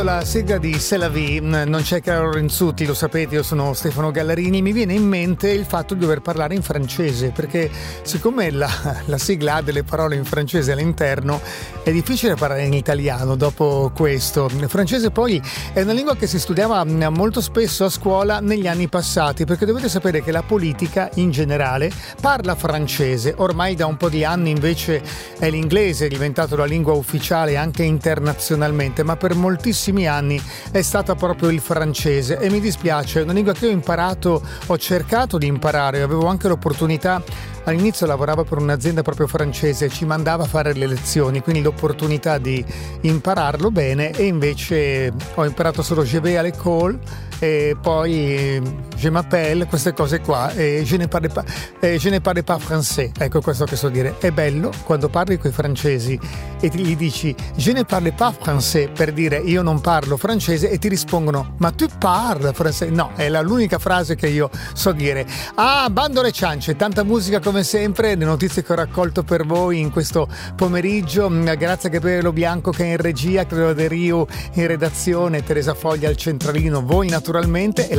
La sigla di C'est la vie, non c'è Carlo Renzuti, lo sapete, io sono Stefano Gallarini. Mi viene in mente il fatto di dover parlare in francese, perché siccome la sigla ha delle parole in francese all'interno, è difficile parlare in italiano dopo questo. Il francese poi è una lingua che si studiava molto spesso a scuola negli anni passati, perché dovete sapere che la politica in generale parla francese. Ormai da un po' di anni invece è l'inglese, è diventato la lingua ufficiale anche internazionalmente, ma per moltissimi anni è stata proprio il francese e mi dispiace, è una lingua che ho cercato di imparare, avevo anche l'opportunità. All'inizio lavoravo per un'azienda proprio francese, ci mandava a fare le lezioni, quindi l'opportunità di impararlo bene, e invece ho imparato solo je vais à l'école e poi je m'appelle, queste cose qua, e je ne parle pas français. Ecco, questo che so dire. È bello quando parli con i francesi e gli dici je ne parle pas français, per dire io non parlo francese, e ti rispondono ma tu parles français? No, è l'unica frase che io so dire. Bando alle ciance, tanta musica come sempre, le notizie che ho raccolto per voi in questo pomeriggio. Grazie a Gabriele Bianco che è in regia, Claudio De Rio in redazione, Teresa Foglia al centralino, voi naturalmente, e